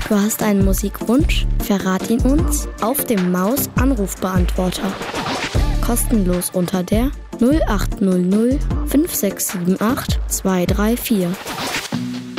Du hast einen Musikwunsch? Verrat ihn uns auf dem Maus-Anrufbeantworter. Kostenlos unter der 0800 5678 234.